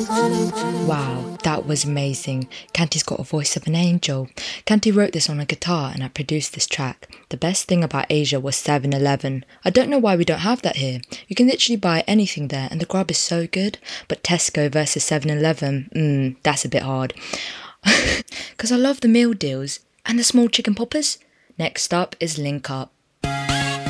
Wow, that was amazing. Kanti's got a voice of an angel. Kanti wrote this on a guitar and I produced this track. The best thing about Asia was 7-Eleven. I don't know why we don't have that here. You can literally buy anything there and the grub is so good. But Tesco versus 7-Eleven, that's a bit hard. Because I love the meal deals and the small chicken poppers. Next up is Link Up.